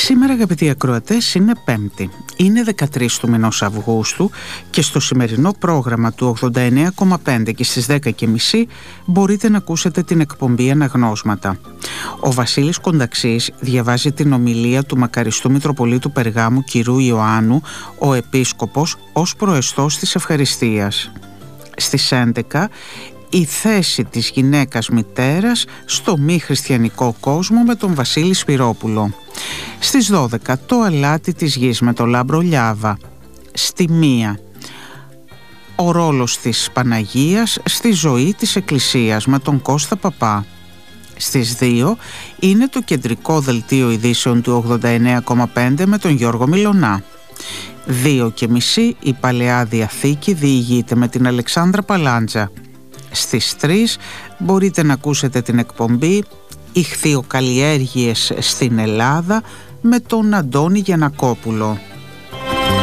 Σήμερα, αγαπητοί ακροατές, είναι Πέμπτη. Είναι 13 του μηνός Αυγούστου και στο σημερινό πρόγραμμα του 89,5 και στις 10.30 μπορείτε να ακούσετε την εκπομπή Αναγνώσματα. Ο Βασίλης Κονταξής διαβάζει την ομιλία του μακαριστού Μητροπολίτου Περγάμου κ. Ιωάννου, ο Επίσκοπος, ως προεστός της Ευχαριστίας. Στις 11 η θέση της γυναίκας μητέρας στο μη χριστιανικό κόσμο με τον Βασίλη Σπυρόπουλο. Στις 12 το αλάτι της γης με τον Λάμπρο Λιάβα. Στη 1 ο ρόλος της Παναγίας στη ζωή της Εκκλησίας με τον Κώστα Παπά. Στις 2 είναι το κεντρικό δελτίο ειδήσεων του 89,5 με τον Γιώργο Μιλωνά. 2.30 η Παλαιά Διαθήκη διηγείται με την Αλεξάνδρα Παλάντζα. Στις 3 μπορείτε να ακούσετε την εκπομπή «Ιχθυοκαλλιέργειες στην Ελλάδα» με τον Αντώνη Γιαννακόπουλο.